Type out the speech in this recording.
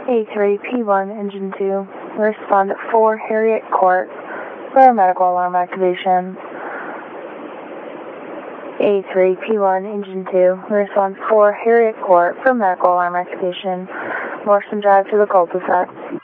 A3P1 Engine 2, respond at 4 Harriet Court for medical alarm activation. A3P1 Engine 2, respond 4 Harriet Court for medical alarm activation. Morrison Drive to the cul-de-sac.